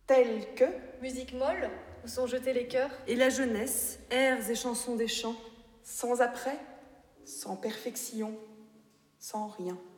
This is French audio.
tels que Musique molle, où sont jetés les cœurs. Et la jeunesse, airs et chansons des champs. sans après, sans perfection, sans rien.